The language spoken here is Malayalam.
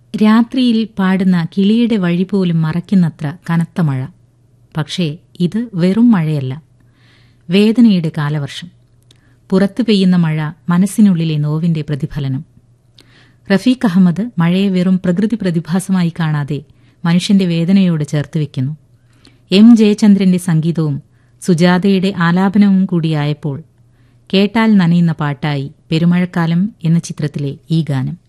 രാത്രിയിൽ പാടുന്ന കിളിയുടെ വഴി പോലും മറയ്ക്കുന്നത്ര കനത്ത മഴ. പക്ഷേ ഇത് വെറും മഴയല്ല, വേദനയുടെ കാലവർഷം. പുറത്തു പെയ്യുന്ന മഴ മനസ്സിനുള്ളിലെ നോവിന്റെ പ്രതിഫലനം. റഫീഖ് അഹമ്മദ് മഴയെ വെറും പ്രകൃതി പ്രതിഭാസമായി കാണാതെ മനുഷ്യന്റെ വേദനയോട് ചേർത്തുവെക്കുന്നു. എം ജയചന്ദ്രന്റെ സംഗീതവും സുജാതയുടെ ആലാപനവും കൂടിയായപ്പോൾ കേട്ടാൽ നനയുന്ന പാട്ടായി പെരുമഴക്കാലം എന്ന ചിത്രത്തിലെ ഈ ഗാനം.